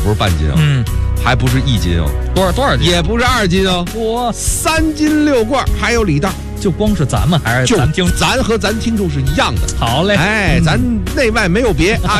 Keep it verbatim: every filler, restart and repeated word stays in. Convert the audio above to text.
不是半斤啊， 嗯， 还不是一斤哦， 多少多少斤？ 也不是二斤哦， 我三斤六罐，还有礼袋。 就光是咱们还是就咱听？ 咱和咱听众是一样的。 好嘞， 哎，咱内外没有别啊。